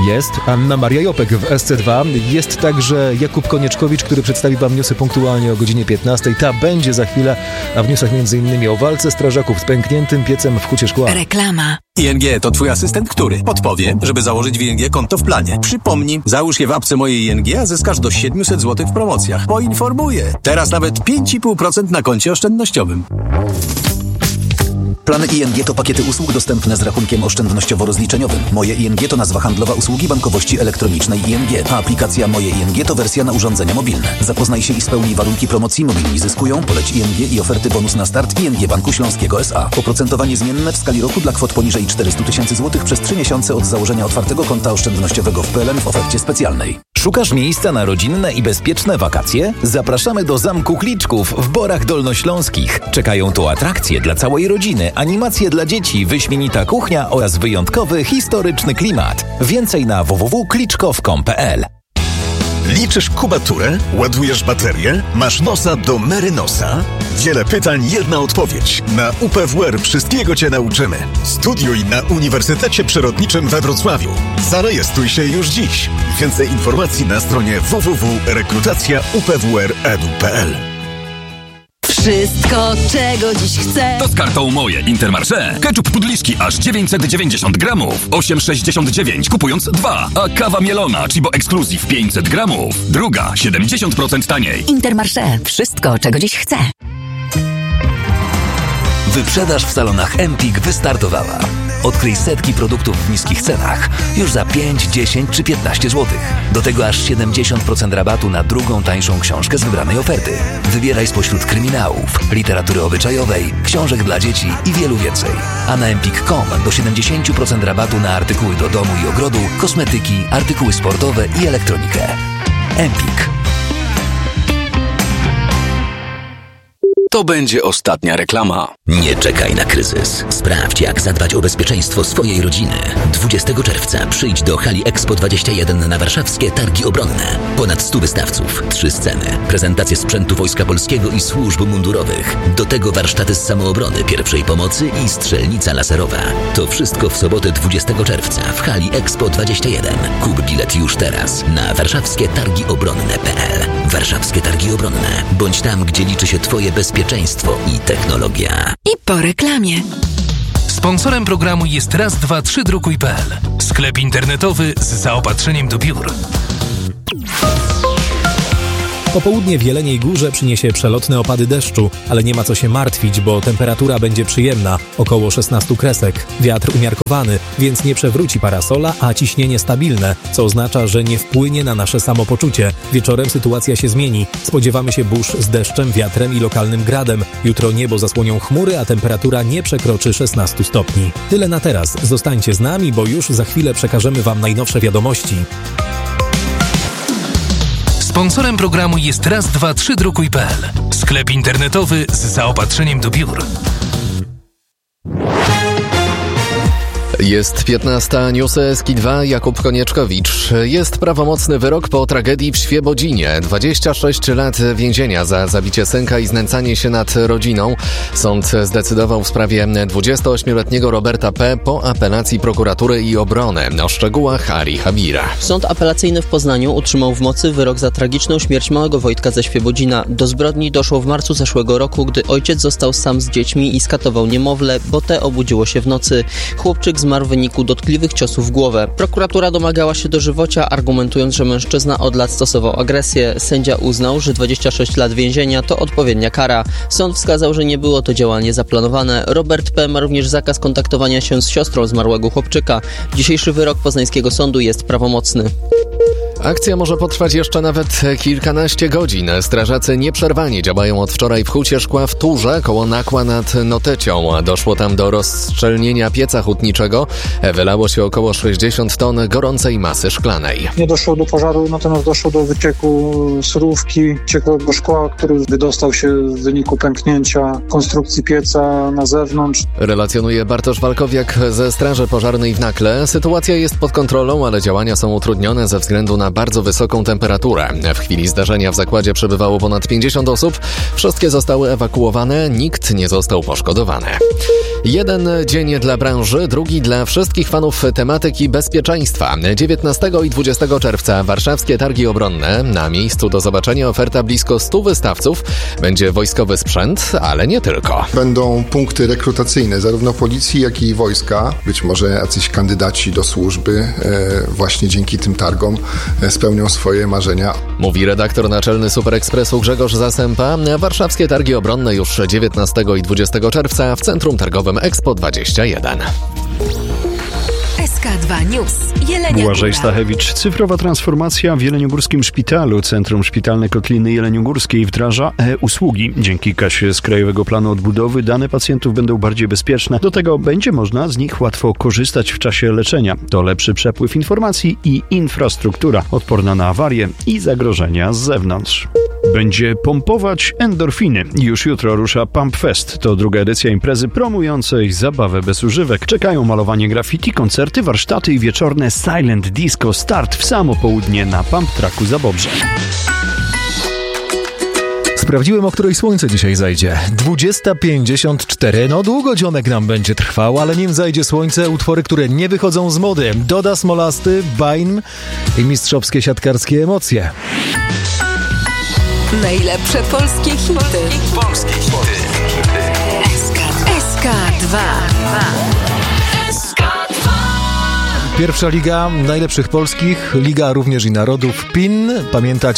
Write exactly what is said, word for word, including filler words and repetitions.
Jest Anna Maria Jopek w S C dwa. Jest także Jakub Konieczkowicz, który przedstawi wam newsy punktualnie o godzinie piętnastej. Ta będzie za chwilę, a w newsach między innymi o walce strażaków z pękniętym piecem w Hucie Szkła. Reklama. I N G to twój asystent, który podpowie, żeby założyć w I N G konto w planie. Przypomnij, załóż je w apce Moje I N G, a zyskasz do siedemset złotych w promocjach. Poinformuję. Teraz nawet pięć i pół procent na koncie oszczędnościowym. Plany I N G to pakiety usług dostępne z rachunkiem oszczędnościowo-rozliczeniowym. Moje I N G to nazwa handlowa usługi bankowości elektronicznej I N G, a aplikacja Moje I N G to wersja na urządzenia mobilne. Zapoznaj się i spełnij warunki promocji. Mobilni zyskują, poleć I N G i oferty bonus na start I N G Banku Śląskiego S A. Oprocentowanie zmienne w skali roku dla kwot poniżej czterysta tysięcy złotych przez trzy miesiące od założenia otwartego konta oszczędnościowego w P L N w ofercie specjalnej. Szukasz miejsca na rodzinne i bezpieczne wakacje? Zapraszamy do Zamku Kliczków w Borach Dolnośląskich. Czekają tu atrakcje dla całej rodziny, animacje dla dzieci, wyśmienita kuchnia oraz wyjątkowy, historyczny klimat. Więcej na w w w kropka kliczkow kropka com kropka p l. Liczysz kubaturę? Ładujesz baterię? Masz nosa do Merynosa? Wiele pytań, jedna odpowiedź. Na U P W R wszystkiego Cię nauczymy. Studiuj na Uniwersytecie Przyrodniczym we Wrocławiu. Zarejestruj się już dziś. Więcej informacji na stronie w w w kropka rekrutacja u p w r kropka e d u kropka p l. Wszystko, czego dziś chcę. To z kartą Moje Intermarché. Ketchup pudliszki aż dziewięćset dziewięćdziesiąt gramów. osiem sześćdziesiąt dziewięć kupując dwa. A kawa mielona Chibo Exclusive pięćset gramów. Druga siedemdziesiąt procent taniej. Intermarché. Wszystko, czego dziś chcę. Wyprzedaż w salonach Empik wystartowała. Odkryj setki produktów w niskich cenach już za pięć, dziesięć czy piętnaście złotych. Do tego aż siedemdziesiąt procent rabatu na drugą tańszą książkę z wybranej oferty. Wybieraj spośród kryminałów, literatury obyczajowej, książek dla dzieci i wielu więcej. A na empik kropka com do siedemdziesiąt procent rabatu na artykuły do domu i ogrodu, kosmetyki, artykuły sportowe i elektronikę. Empik. To będzie ostatnia reklama. Nie czekaj na kryzys. Sprawdź, jak zadbać o bezpieczeństwo swojej rodziny. dwudziestego czerwca przyjdź do hali Expo dwadzieścia jeden na warszawskie Targi Obronne. Ponad stu wystawców, trzy sceny, prezentacje sprzętu Wojska Polskiego i służb mundurowych. Do tego warsztaty z samoobrony, pierwszej pomocy i strzelnica laserowa. To wszystko w sobotę dwudziestego czerwca w hali Expo dwadzieścia jeden. Kup bilet już teraz na warszawskie targi obronne kropka p l. Warszawskie Targi Obronne. Bądź tam, gdzie liczy się Twoje bezpieczeństwo i technologia. I po reklamie. Sponsorem programu jest raz dwa trzy drukuj kropka p l. Sklep internetowy z zaopatrzeniem do biur. Popołudnie w Jeleniej Górze przyniesie przelotne opady deszczu, ale nie ma co się martwić, bo temperatura będzie przyjemna, około szesnaście kresek. Wiatr umiarkowany, więc nie przewróci parasola, a ciśnienie stabilne, co oznacza, że nie wpłynie na nasze samopoczucie. Wieczorem sytuacja się zmieni. Spodziewamy się burz z deszczem, wiatrem i lokalnym gradem. Jutro niebo zasłonią chmury, a temperatura nie przekroczy szesnaście stopni. Tyle na teraz. Zostańcie z nami, bo już za chwilę przekażemy Wam najnowsze wiadomości. Sponsorem programu jest raz dwa trzy drukuj kropka p l. Sklep internetowy z zaopatrzeniem do biur. Jest piętnasta, newsy S K dwa, Jakub Konieczkowicz. Jest prawomocny wyrok po tragedii w Świebodzinie. dwadzieścia sześć lat więzienia za zabicie synka i znęcanie się nad rodziną. Sąd zdecydował w sprawie dwudziestoośmioletniego Roberta P. po apelacji prokuratury i obrony. O szczegółach Ari Habira. Sąd apelacyjny w Poznaniu utrzymał w mocy wyrok za tragiczną śmierć małego Wojtka ze Świebodzina. Do zbrodni doszło w marcu zeszłego roku, gdy ojciec został sam z dziećmi i skatował niemowlę, bo te obudziło się w nocy. Chłopczyk zmarł w wyniku dotkliwych ciosów w głowę. Prokuratura domagała się dożywocia, argumentując, że mężczyzna od lat stosował agresję. Sędzia uznał, że dwadzieścia sześć lat więzienia to odpowiednia kara. Sąd wskazał, że nie było to działanie zaplanowane. Robert P. ma również zakaz kontaktowania się z siostrą zmarłego chłopczyka. Dzisiejszy wyrok poznańskiego sądu jest prawomocny. Akcja może potrwać jeszcze nawet kilkanaście godzin. Strażacy nieprzerwanie działają od wczoraj w Hucie Szkła w Turze koło Nakła nad Notecią. Doszło tam do rozszczelnienia pieca hutniczego. Wylało się około sześćdziesiąt ton gorącej masy szklanej. Nie doszło do pożaru, natomiast doszło do wycieku surówki, ciekłego szkła, który wydostał się w wyniku pęknięcia konstrukcji pieca na zewnątrz. Relacjonuje Bartosz Walkowiak ze Straży Pożarnej w Nakle. Sytuacja jest pod kontrolą, ale działania są utrudnione ze względu na ma bardzo wysoką temperaturę. W chwili zdarzenia w zakładzie przebywało ponad pięćdziesiąt osób. Wszystkie zostały ewakuowane, nikt nie został poszkodowany. Jeden dzień dla branży, drugi dla wszystkich fanów tematyki bezpieczeństwa. dziewiętnastego i dwudziestego czerwca warszawskie targi obronne. Na miejscu do zobaczenia oferta blisko stu wystawców. Będzie wojskowy sprzęt, ale nie tylko. Będą punkty rekrutacyjne zarówno policji, jak i wojska. Być może jacyś kandydaci do służby e, właśnie dzięki tym targom e, spełnią swoje marzenia. Mówi redaktor naczelny Super Expressu Grzegorz Zasępa. Warszawskie targi obronne już dziewiętnastego i dwudziestego czerwca w Centrum Targowym Expo dwadzieścia jeden. S K dwa News. Jelenia Błażej Góra. Stachewicz. Cyfrowa transformacja w Jeleniogórskim Szpitalu. Centrum Szpitalne Kotliny Jeleniogórskiej wdraża e-usługi. Dzięki kasie z Krajowego Planu Odbudowy dane pacjentów będą bardziej bezpieczne. Do tego będzie można z nich łatwo korzystać w czasie leczenia. To lepszy przepływ informacji i infrastruktura odporna na awarie i zagrożenia z zewnątrz. Będzie pompować endorfiny. Już jutro rusza Pump Fest. To druga edycja imprezy promującej zabawę bez używek. Czekają malowanie graffiti, koncerty, warsztaty i wieczorne silent disco. Start w samo południe na Pump Tracku Zabobrze. Sprawdziłem, o której słońce dzisiaj zajdzie. dwudziesta pięćdziesiąt cztery. No długo dzionek nam będzie trwał, ale nim zajdzie słońce, utwory, które nie wychodzą z mody. Doda Smolasty, Bain i mistrzowskie siatkarskie emocje. Najlepsze polskie hity. Polskie hity. S K dwa. Pierwsza liga najlepszych polskich, liga również i narodów. P I N. Pamiętacie?